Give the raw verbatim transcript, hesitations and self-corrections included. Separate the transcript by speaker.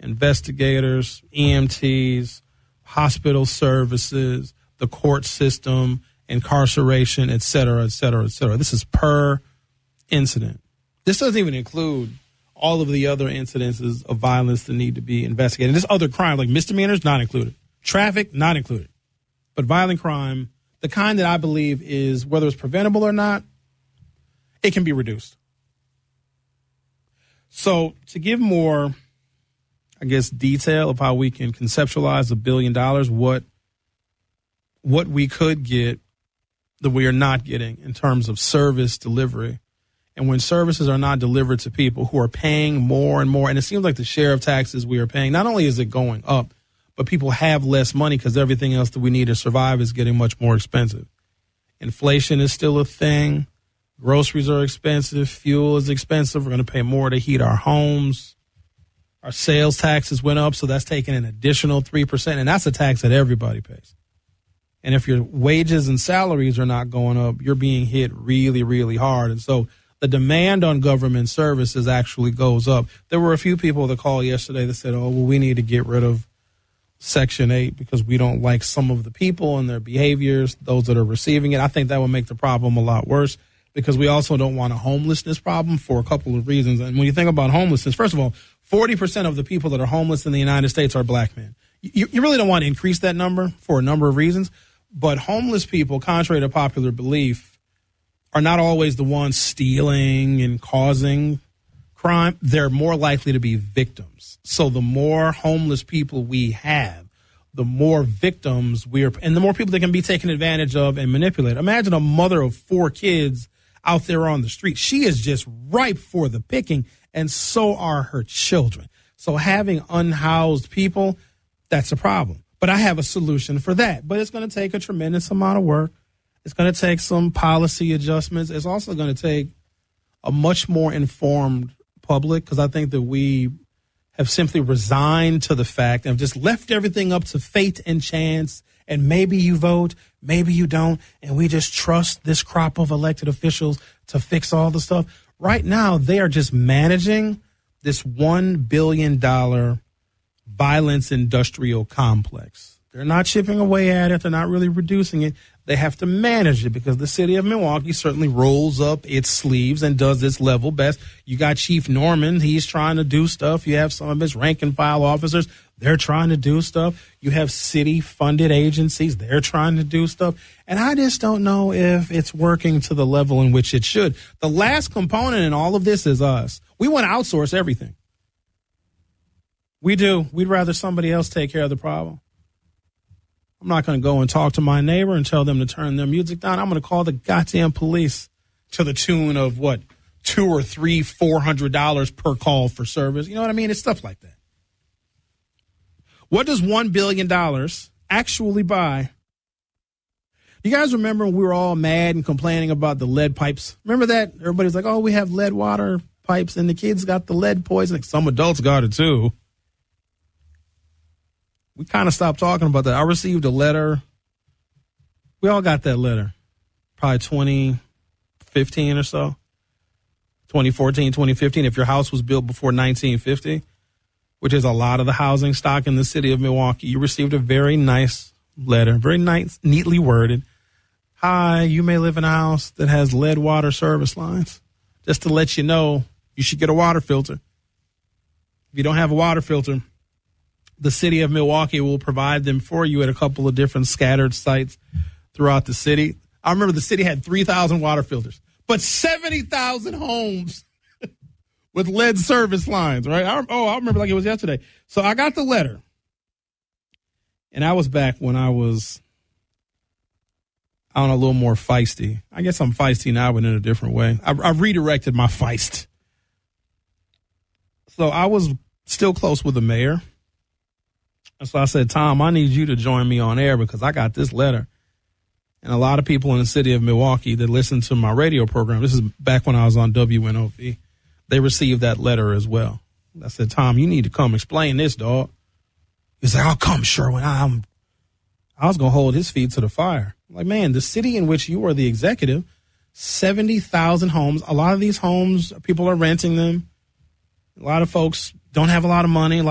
Speaker 1: investigators, E M Ts, hospital services, the court system, incarceration, et cetera, et cetera, et cetera. This is per incident. This doesn't even include all of the other incidences of violence that need to be investigated. This other crime, like misdemeanors, not included. Traffic, not included. But violent crime, the kind that I believe is, whether it's preventable or not, it can be reduced. So to give more, I guess, detail of how we can conceptualize a billion dollars, what what we could get that we are not getting in terms of service delivery. And when services are not delivered to people who are paying more and more, and it seems like the share of taxes we are paying, not only is it going up, but people have less money because everything else that we need to survive is getting much more expensive. Inflation is still a thing. Groceries are expensive. Fuel is expensive. We're going to pay more to heat our homes. Our sales taxes went up, so that's taking an additional three percent, and that's a tax that everybody pays. And if your wages and salaries are not going up, you're being hit really, really hard. And so the demand on government services actually goes up. There were a few people that called yesterday that said, oh, well, we need to get rid of Section eight because we don't like some of the people and their behaviors, those that are receiving it. I think that would make the problem a lot worse because we also don't want a homelessness problem for a couple of reasons. And when you think about homelessness, first of all, forty percent of the people that are homeless in the United States are black men. You, you really don't want to increase that number for a number of reasons. But homeless people, contrary to popular belief, are not always the ones stealing and causing crime. They're more likely to be victims. So the more homeless people we have, the more victims we are, and the more people that can be taken advantage of and manipulated. Imagine a mother of four kids out there on the street. She is just ripe for the picking, and so are her children. So having unhoused people, that's a problem. But I have a solution for that. But it's going to take a tremendous amount of work. It's going to take some policy adjustments. It's also going to take a much more informed public because I think that we have simply resigned to the fact and have just left everything up to fate and chance. And maybe you vote, maybe you don't. And we just trust this crop of elected officials to fix all the stuff. Right now, they are just managing this one billion dollars violence industrial complex. They're not chipping away at it. They're not really reducing it. They have to manage it because the city of Milwaukee certainly rolls up its sleeves and does its level best. You got Chief Norman. He's trying to do stuff. You have some of his rank and file officers. They're trying to do stuff. You have city funded agencies. They're trying to do stuff. And I just don't know if it's working to the level in which it should. The last component in all of this is us. We want to outsource everything. We do. We'd rather somebody else take care of the problem. I'm not going to go and talk to my neighbor and tell them to turn their music down. I'm going to call the goddamn police to the tune of what, two or three, four hundred dollars per call for service. You know what I mean? It's stuff like that. What does one billion dollars actually buy? You guys remember when we were all mad and complaining about the lead pipes? Remember that? Everybody's like, oh, we have lead water pipes and the kids got the lead poisoning. Some adults got it too. We kind of stopped talking about that. I received a letter. We all got that letter. Probably twenty fifteen or so. twenty fourteen, twenty fifteen. If your house was built before nineteen fifty, which is a lot of the housing stock in the city of Milwaukee, you received a very nice letter, very nice, neatly worded. Hi, you may live in a house that has lead water service lines. Just to let you know, you should get a water filter. If you don't have a water filter, the city of Milwaukee will provide them for you at a couple of different scattered sites throughout the city. I remember the city had three thousand water filters, but seventy thousand homes with lead service lines, right? I, oh, I remember like it was yesterday. So I got the letter, and I was back when I was, I don't know, a little more feisty. I guess I'm feisty now, but in a different way. I, I redirected my feist. So I was still close with the mayor. So I said, Tom, I need you to join me on air because I got this letter. And a lot of people in the city of Milwaukee that listen to my radio program, this is back when I was on W N O V, they received that letter as well. I said, Tom, you need to come explain this, dog. He said, I'll come, Sherwin. I'm, I was going to hold his feet to the fire. I'm like, man, the city in which you are the executive, seventy thousand homes. A lot of these homes, people are renting them. A lot of folks don't have a lot of money. A lot